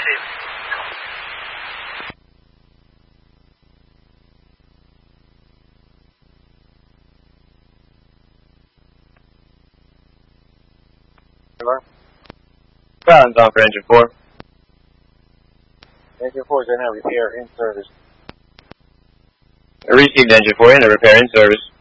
Negative. Hello? Silence on for engine 4. Engine 4 is in a repair in service. Received engine 4 in a repair in service.